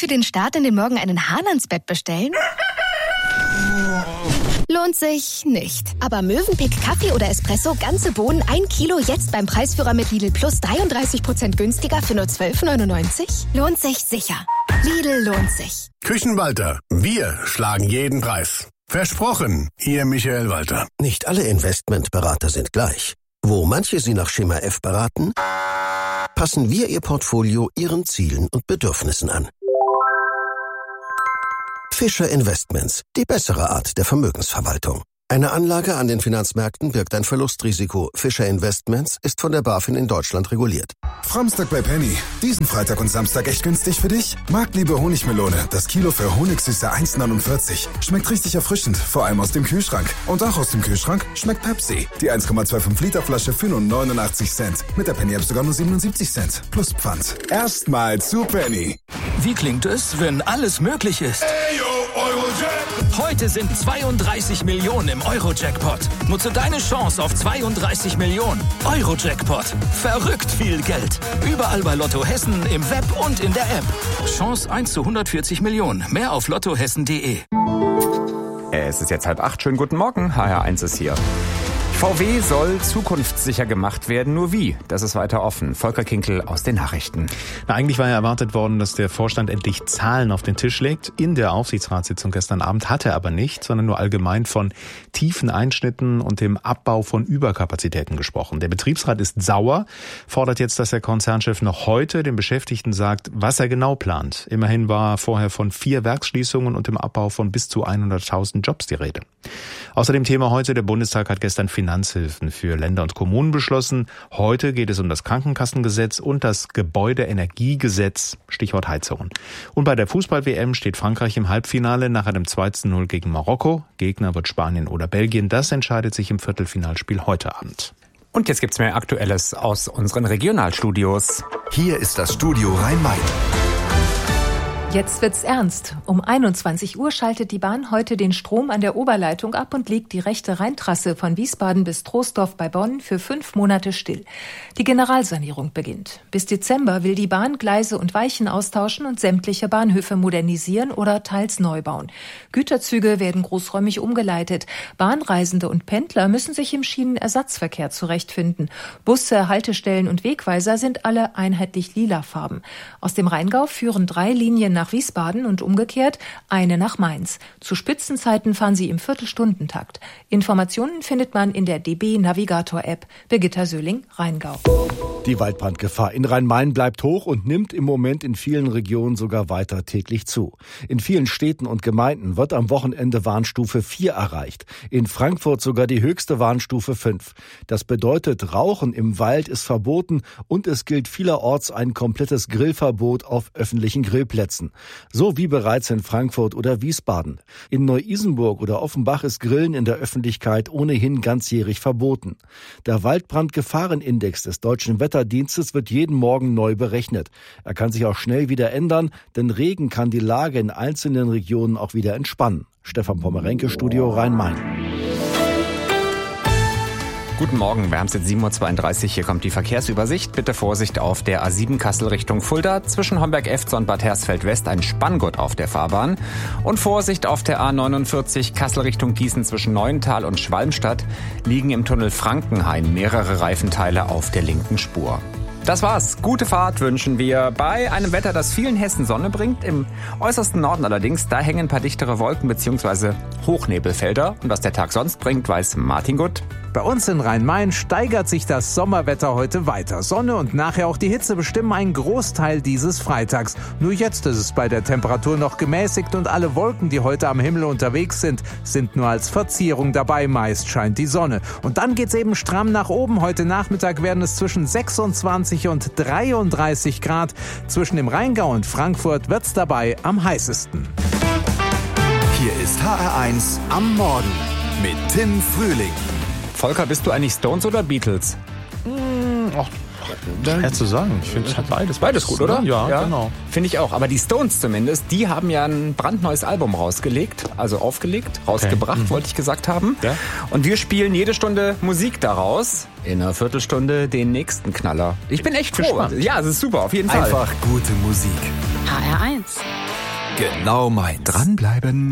für den Start in den Morgen einen Hahn ans Bett bestellen? Lohnt sich nicht. Aber Mövenpick Kaffee oder Espresso ganze Bohnen 1 Kilo jetzt beim Preisführer mit Lidl Plus 33% günstiger für nur 12,99? Lohnt sich sicher. Lidl lohnt sich. Küchenwalter, wir schlagen jeden Preis. Versprochen, Ihr Michael Walter. Nicht alle Investmentberater sind gleich. Wo manche Sie nach Schema F beraten, passen wir Ihr Portfolio Ihren Zielen und Bedürfnissen an. Fischer Investments, die bessere Art der Vermögensverwaltung. Eine Anlage an den Finanzmärkten birgt ein Verlustrisiko. Fischer Investments ist von der BaFin in Deutschland reguliert. Framstag bei Penny. Diesen Freitag und Samstag echt günstig für dich? Marktliebe Honigmelone. Das Kilo für Honigsüße 1,49. Schmeckt richtig erfrischend, vor allem aus dem Kühlschrank. Und auch aus dem Kühlschrank schmeckt Pepsi. Die 1,25 Liter Flasche für nur 89 Cent. Mit der Penny-App sogar nur 77 Cent. Plus Pfand. Erstmal zu Penny. Wie klingt es, wenn alles möglich ist? Eyo, Eurojackpot! Heute sind 32 Millionen im Euro-Jackpot. Nutze deine Chance auf 32 Millionen. Euro-Jackpot. Verrückt viel Geld. Überall bei Lotto Hessen, im Web und in der App. Chance 1 zu 140 Millionen. Mehr auf lottohessen.de. Es ist jetzt 7:30. Schönen guten Morgen. HR1 ist hier. VW soll zukunftssicher gemacht werden, nur wie? Das ist weiter offen. Volker Kinkel aus den Nachrichten. Eigentlich war ja erwartet worden, dass der Vorstand endlich Zahlen auf den Tisch legt. In der Aufsichtsratssitzung gestern Abend hat er aber nicht, sondern nur allgemein von tiefen Einschnitten und dem Abbau von Überkapazitäten gesprochen. Der Betriebsrat ist sauer, fordert jetzt, dass der Konzernchef noch heute den Beschäftigten sagt, was er genau plant. Immerhin war vorher von 4 Werksschließungen und dem Abbau von bis zu 100.000 Jobs die Rede. Außerdem Thema heute, der Bundestag hat gestern Finanzhilfen für Länder und Kommunen beschlossen. Heute geht es um das Krankenkassengesetz und das Gebäudeenergiegesetz, Stichwort Heizungen. Und bei der Fußball-WM steht Frankreich im Halbfinale nach einem 2:0 gegen Marokko. Gegner wird Spanien oder Belgien. Das entscheidet sich im Viertelfinalspiel heute Abend. Und jetzt gibt's mehr Aktuelles aus unseren Regionalstudios. Hier ist das Studio Rhein-Main. Jetzt wird's ernst. Um 21 Uhr schaltet die Bahn heute den Strom an der Oberleitung ab und legt die rechte Rheintrasse von Wiesbaden bis Troisdorf bei Bonn für 5 Monate still. Die Generalsanierung beginnt. Bis Dezember will die Bahn Gleise und Weichen austauschen und sämtliche Bahnhöfe modernisieren oder teils neu bauen. Güterzüge werden großräumig umgeleitet. Bahnreisende und Pendler müssen sich im Schienenersatzverkehr zurechtfinden. Busse, Haltestellen und Wegweiser sind alle einheitlich lilafarben. Aus dem Rheingau führen 3 Linien nach Wiesbaden und umgekehrt eine nach Mainz. Zu Spitzenzeiten fahren sie im Viertelstundentakt. Informationen findet man in der DB Navigator App. Birgitta Söhling, Rheingau. Die Waldbrandgefahr in Rhein-Main bleibt hoch und nimmt im Moment in vielen Regionen sogar weiter täglich zu. In vielen Städten und Gemeinden wird am Wochenende Warnstufe 4 erreicht. In Frankfurt sogar die höchste Warnstufe 5. Das bedeutet, Rauchen im Wald ist verboten und es gilt vielerorts ein komplettes Grillverbot auf öffentlichen Grillplätzen. So wie bereits in Frankfurt oder Wiesbaden. In Neu-Isenburg oder Offenbach ist Grillen in der Öffentlichkeit ohnehin ganzjährig verboten. Der Waldbrandgefahrenindex des Deutschen Wetterdienstes wird jeden Morgen neu berechnet. Er kann sich auch schnell wieder ändern, denn Regen kann die Lage in einzelnen Regionen auch wieder entspannen. Stefan Pommerenke, Studio Rhein-Main. Guten Morgen, wir haben es jetzt 7:32 Uhr, hier kommt die Verkehrsübersicht. Bitte Vorsicht auf der A7 Kassel Richtung Fulda. Zwischen Homberg-Efze und Bad Hersfeld-West ein Spanngurt auf der Fahrbahn. Und Vorsicht auf der A49 Kassel Richtung Gießen zwischen Neuental und Schwalmstadt liegen im Tunnel Frankenhain mehrere Reifenteile auf der linken Spur. Das war's. Gute Fahrt wünschen wir bei einem Wetter, das vielen Hessen Sonne bringt. Im äußersten Norden allerdings, da hängen ein paar dichtere Wolken bzw. Hochnebelfelder. Und was der Tag sonst bringt, weiß Martin Gutt. Bei uns in Rhein-Main steigert sich das Sommerwetter heute weiter. Sonne und nachher auch die Hitze bestimmen einen Großteil dieses Freitags. Nur jetzt ist es bei der Temperatur noch gemäßigt und alle Wolken, die heute am Himmel unterwegs sind nur als Verzierung dabei. Meist scheint die Sonne. Und dann geht's eben stramm nach oben. Heute Nachmittag werden es zwischen 26 und 33 Grad. Zwischen dem Rheingau und Frankfurt wird's dabei am heißesten. Hier ist HR1 am Morgen mit Tim Frühling. Volker, bist du eigentlich Stones oder Beatles? Schwer zu sagen. Ich finde beides gut, oder? Ja, genau. Finde ich auch. Aber die Stones zumindest, die haben ja ein brandneues Album rausgebracht, wollte ich gesagt haben. Ja. Und wir spielen jede Stunde Musik daraus. In einer Viertelstunde den nächsten Knaller. Ich bin echt gespannt. Ja, das ist super, auf jeden Fall. Einfach gute Musik. HR1. Genau meins. Dranbleiben.